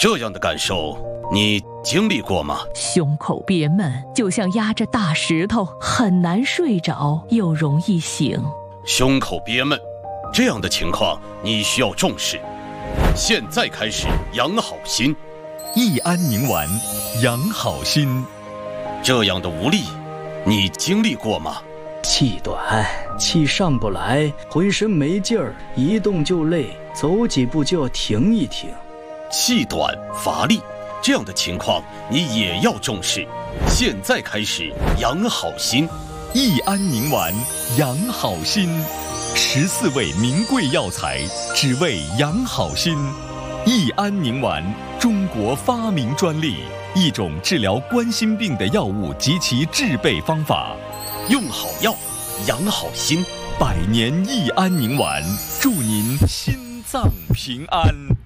这样的感受你经历过吗？ 胸口憋闷，就像压着大石头，很难睡着，又容易醒。 胸口憋闷，这样的情况你需要重视。现在开始养好心。 益安宁丸，养好心。 这样的无力，你经历过吗？ 气短，气上不来，浑身没劲儿，一动就累，走几步就要停一停。 气短乏力，这样的情况你也要重视。现在开始养好心。 益安宁丸，养好心。14味名贵药材，只为养好心。益安宁丸，中国发明专利，一种治疗冠心病的药物及其制备方法。 用好药，养好心。 100年益安宁丸，祝您心脏平安。